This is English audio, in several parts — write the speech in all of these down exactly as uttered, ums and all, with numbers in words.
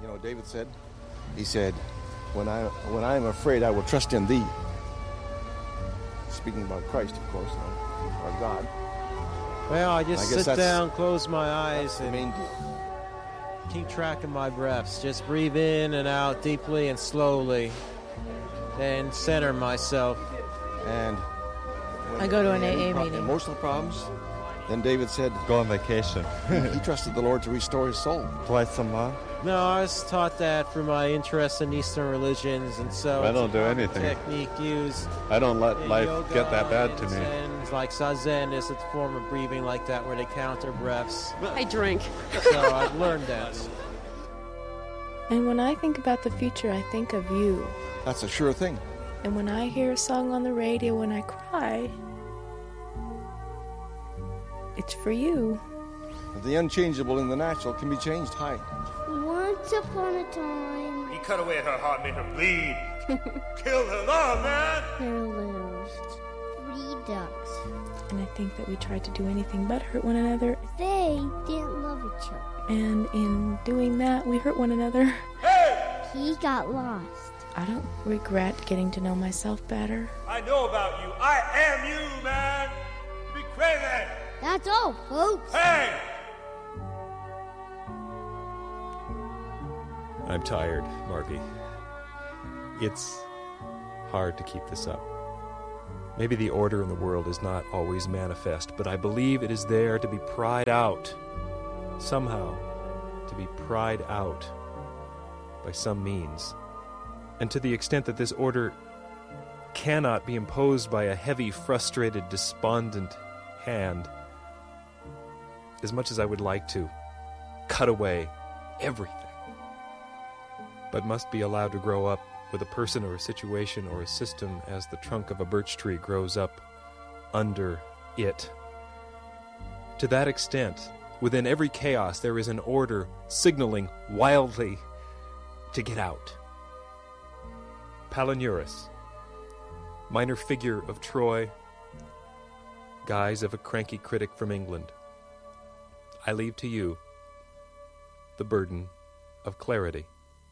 You know, David said, he said, when I when I am afraid, I will trust in thee. Speaking about Christ, of course, our God. Well, I just I sit down, close my eyes, and and keep track of my breaths. Just breathe in and out deeply and slowly, and center myself. And I go to an A A pro- meeting. Emotional problems. Then David said, go on vacation. He trusted the Lord to restore his soul. Twice a month. No, I was taught that through my interest in Eastern religions, and so I don't it's do a anything. technique used. I don't let life yoga get that bad to and me. Zen, like Zazen is a form of breathing like that, where they count their breaths. I drink. So I've learned that. And when I think about the future, I think of you. That's a sure thing. And when I hear a song on the radio and I cry, it's for you. The unchangeable in the natural can be changed. Hi. Once upon a time, He cut away at her heart, made her bleed. Killed her love, man. there lived three ducks. And I think that we tried to do anything but hurt one another. They didn't love each other. And in doing that, we hurt one another. Hey! He got lost. I don't regret getting to know myself better. I know about you. I am you, man. Be crazy. That's all, folks. Hey! I'm tired, Margie. It's hard to keep this up. Maybe the order in the world is not always manifest, but I believe it is there to be pried out, somehow, to be pried out by some means. And to the extent that this order cannot be imposed by a heavy, frustrated, despondent hand, as much as I would like to cut away everything, but must be allowed to grow up with a person or a situation or a system as the trunk of a birch tree grows up under it. To that extent, within every chaos there is an order signaling wildly to get out. Palinurus, minor figure of Troy, guise of a cranky critic from England, I leave to you the burden of clarity.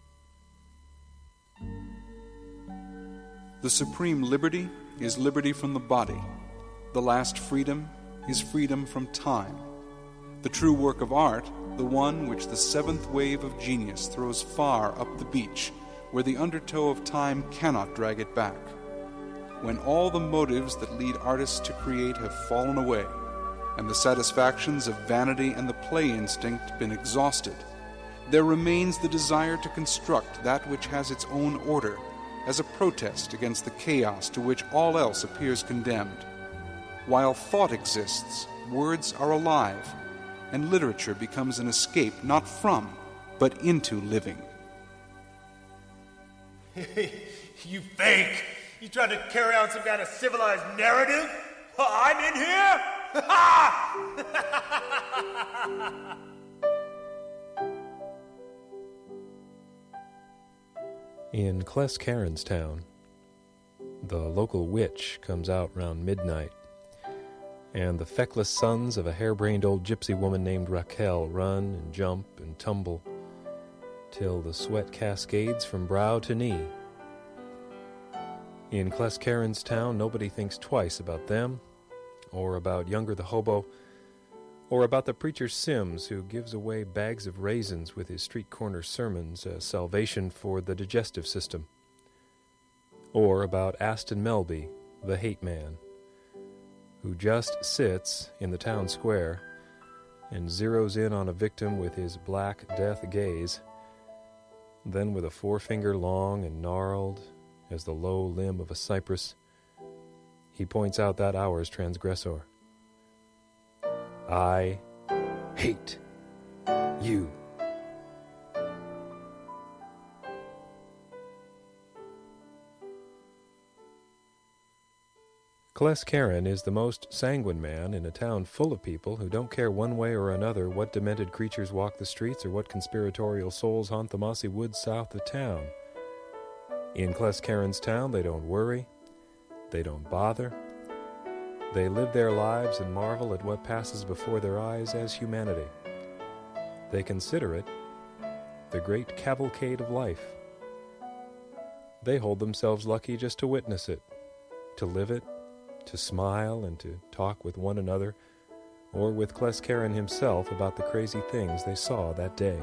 The supreme liberty is liberty from the body. The last freedom is freedom from time. The true work of art, the one which the seventh wave of genius throws far up the beach, where the undertow of time cannot drag it back. When all the motives that lead artists to create have fallen away, and the satisfactions of vanity and the play instinct been exhausted, there remains the desire to construct that which has its own order, as a protest against the chaos to which all else appears condemned. While thought exists, words are alive, and literature becomes an escape not from, but into living. You fake. You trying to carry on some kind of civilized narrative? I'm in here? In Clescairns town, the local witch comes out round midnight, and the feckless sons of a harebrained old gypsy woman named Raquel run and jump and tumble till the sweat cascades from brow to knee. In Clescairns town, nobody thinks twice about them, or about Younger the hobo, or about the preacher Sims, who gives away bags of raisins with his street corner sermons as salvation for the digestive system, or about Aston Melby, the hate man, who just sits in the town square and zeroes in on a victim with his black death gaze, then with a forefinger long and gnarled as the low limb of a cypress, he points out that hour's transgressor. I hate you. Clescairn is the most sanguine man in a town full of people who don't care one way or another what demented creatures walk the streets or what conspiratorial souls haunt the mossy woods south of town. In Clescairns town, they don't worry, they don't bother. They live their lives and marvel at what passes before their eyes as humanity. They consider it the great cavalcade of life. They hold themselves lucky just to witness it, to live it, to smile and to talk with one another, or with Clescaran himself about the crazy things they saw that day.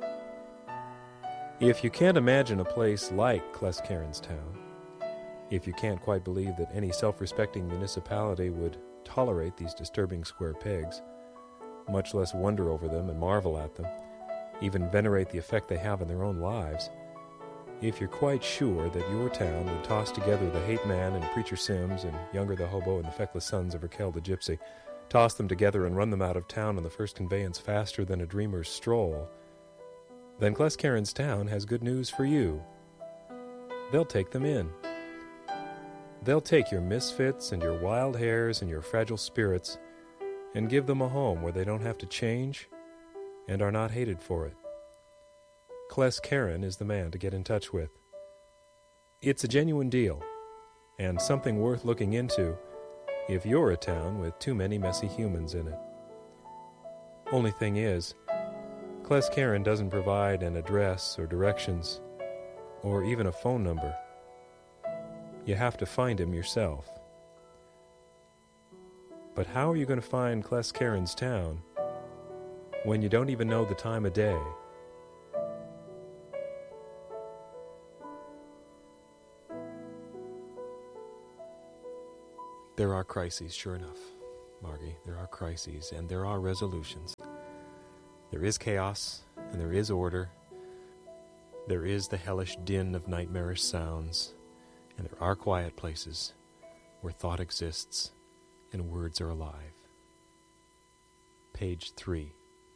If you can't imagine a place like Clescaran's town, if you can't quite believe that any self-respecting municipality would tolerate these disturbing square pegs, much less wonder over them and marvel at them, even venerate the effect they have in their own lives, if you're quite sure that your town would toss together the Hate Man and Preacher Sims and Younger the Hobo and the feckless sons of Raquel the Gypsy, toss them together and run them out of town on the first conveyance faster than a dreamer's stroll, then Clescaran's town has good news for you. They'll take them in. They'll take your misfits and your wild hairs and your fragile spirits and give them a home where they don't have to change and are not hated for it. Clescaran is the man to get in touch with. It's a genuine deal, and something worth looking into if you're a town with too many messy humans in it. Only thing is, Clescaran doesn't provide an address or directions, or even a phone number. You have to find him yourself. But how are you going to find Clescaran's town when you don't even know the time of day? There are crises, sure enough, Margie. There are crises, and there are resolutions. There is chaos, and there is order. There is the hellish din of nightmarish sounds, and there are quiet places where thought exists and words are alive. Page three.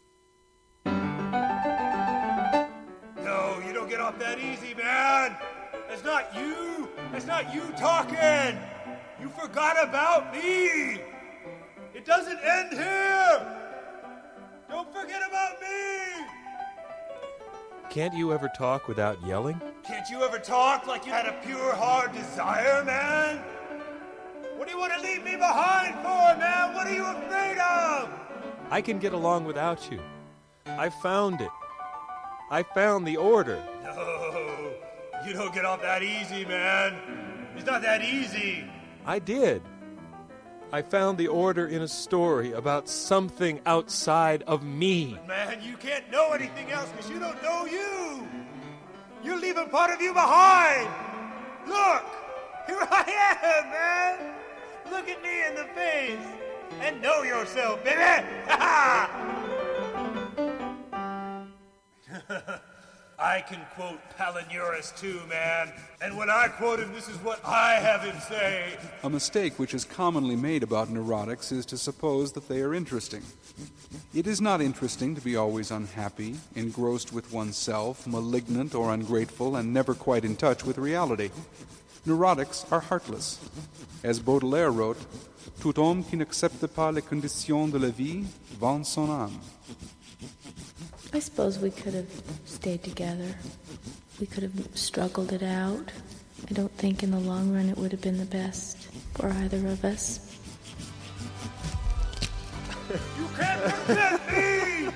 No, you don't get off that easy, man. That's not you. That's not you talking. You forgot about me! It doesn't end here! Don't forget about me! Can't you ever talk without yelling? Can't you ever talk like you had a pure, hard desire, man? What do you want to leave me behind for, man? What are you afraid of? I can get along without you. I found it. I found the order. No, you don't get off that easy, man. It's not that easy. I did. I found the order in a story about something outside of me. But man, you can't know anything else because you don't know you. You're leaving part of you behind. Look, here I am, man. Look at me in the face and know yourself, baby. I can quote Palinurus too, man. And when I quote him, this is what I have him say. A mistake which is commonly made about neurotics is to suppose that they are interesting. It is not interesting to be always unhappy, engrossed with oneself, malignant or ungrateful, and never quite in touch with reality. Neurotics are heartless. As Baudelaire wrote, Tout homme qui n'accepte pas les conditions de la vie vend son âme. I suppose we could have stayed together. We could have struggled it out. I don't think in the long run it would have been the best for either of us. You can't prevent me!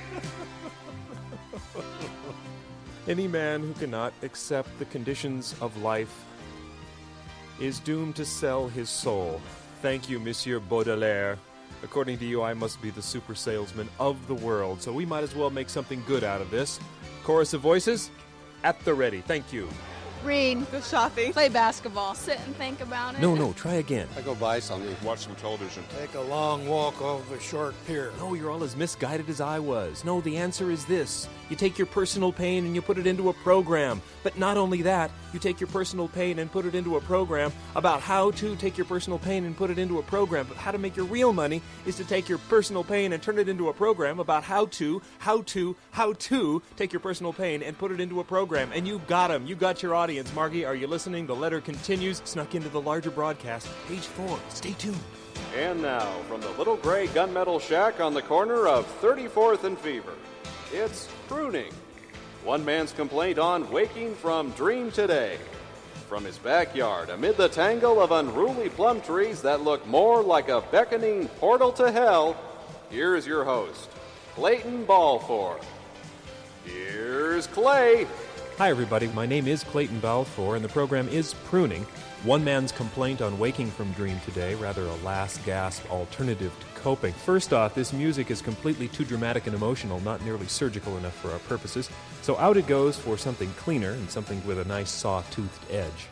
Any man who cannot accept the conditions of life is doomed to sell his soul. Thank you, Monsieur Baudelaire. According to you, I must be the super salesman of the world, so we might as well make something good out of this. Chorus of voices, at the ready. Thank you. Read, go shopping, play basketball, sit and think about it. No, no, try again. I go buy something. Watch some television. Take a long walk over a short pier. No, you're all as misguided as I was. No, the answer is this. You take your personal pain and you put it into a program. But not only that, you take your personal pain and put it into a program about how to take your personal pain and put it into a program. But how to make your real money is to take your personal pain and turn it into a program about how to, how to, how to take your personal pain and put it into a program. And you got them. You got your audience. Margie, are you listening? The letter continues, snuck into the larger broadcast. Page four. Stay tuned. And now, from the little gray gunmetal shack on the corner of thirty-fourth and Fever, it's Pruning. One man's complaint on waking from dream today. From his backyard, amid the tangle of unruly plum trees that look more like a beckoning portal to hell, here's your host, Clayton Balfour. Here's Clay. Hi, everybody. My name is Clayton Balfour, and the program is Pruning, one man's complaint on waking from dream today, rather a last gasp alternative to coping. First off, this music is completely too dramatic and emotional, not nearly surgical enough for our purposes, so out it goes for something cleaner and something with a nice saw-toothed edge.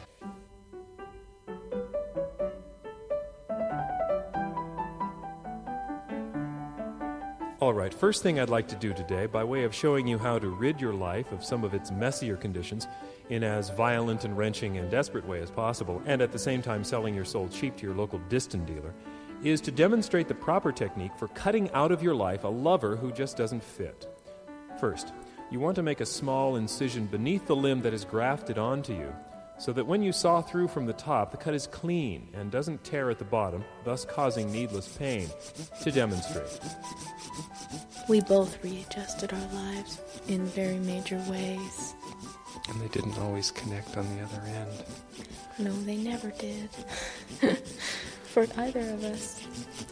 All right, first thing I'd like to do today, by way of showing you how to rid your life of some of its messier conditions in as violent and wrenching and desperate way as possible, and at the same time selling your soul cheap to your local Diston dealer, is to demonstrate the proper technique for cutting out of your life a lover who just doesn't fit. First, you want to make a small incision beneath the limb that is grafted onto you, so that when you saw through from the top, the cut is clean and doesn't tear at the bottom, thus causing needless pain. To demonstrate. We both readjusted our lives in very major ways. And they didn't always connect on the other end. No, they never did. For either of us.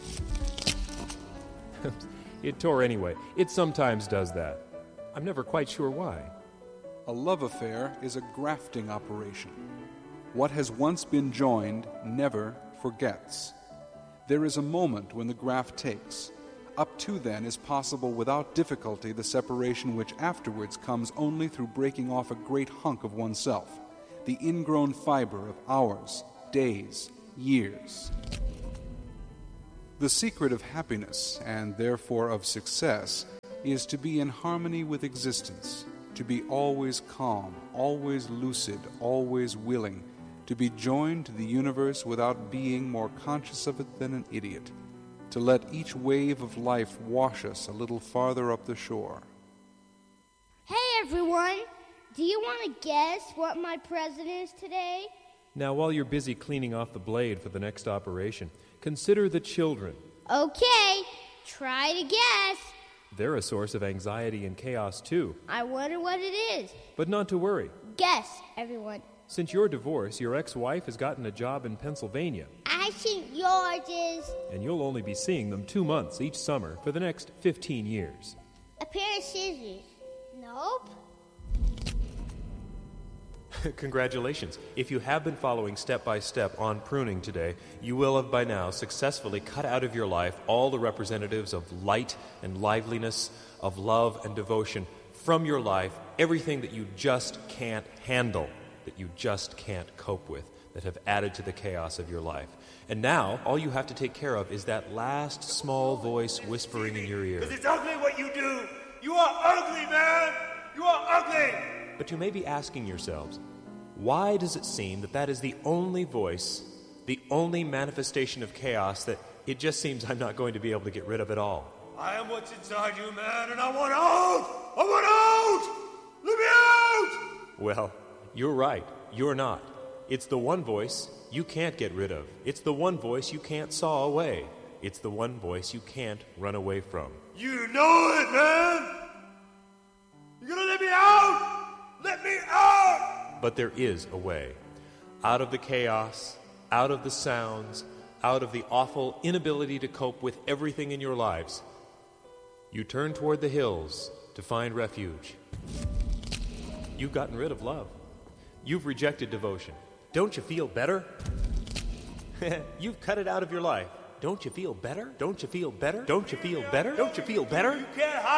It tore anyway. It sometimes does that. I'm never quite sure why. A love affair is a grafting operation. What has once been joined never forgets. There is a moment when the graft takes. Up to then is possible without difficulty the separation which afterwards comes only through breaking off a great hunk of oneself, the ingrown fiber of hours, days, years. The secret of happiness, and therefore of success, is to be in harmony with existence, to be always calm, always lucid, always willing, to be joined to the universe without being more conscious of it than an idiot, to let each wave of life wash us a little farther up the shore. Hey, everyone! Do you want to guess what my present is today? Now, while you're busy cleaning off the blade for the next operation, consider the children. Okay, try to guess. They're a source of anxiety and chaos, too. I wonder what it is. But not to worry. Guess, everyone. Since your divorce, your ex-wife has gotten a job in Pennsylvania. I think yours is... And you'll only be seeing them two months each summer for the next fifteen years. A pair of scissors. Nope. Congratulations. If you have been following step by step on pruning today, you will have by now successfully cut out of your life all the representatives of light and liveliness, of love and devotion from your life, everything that you just can't handle, that you just can't cope with, that have added to the chaos of your life. And now, all you have to take care of is that last small voice whispering in your ear. Because it's ugly what you do. You are ugly, man. You are ugly. But you may be asking yourselves, why does it seem that that is the only voice, the only manifestation of chaos that it just seems I'm not going to be able to get rid of at all? I am what's inside you, man, and I want out! I want out! Let me out! Well, you're right. You're not. It's the one voice you can't get rid of. It's the one voice you can't saw away. It's the one voice you can't run away from. You know it, man! You're gonna let me out? Let me out! But there is a way. Out of the chaos, out of the sounds, out of the awful inability to cope with everything in your lives, you turn toward the hills to find refuge. You've gotten rid of love. You've rejected devotion. Don't you feel better? You've cut it out of your life. Don't you feel better? Don't you feel better? Don't you feel better? Don't you feel better? You can't hide.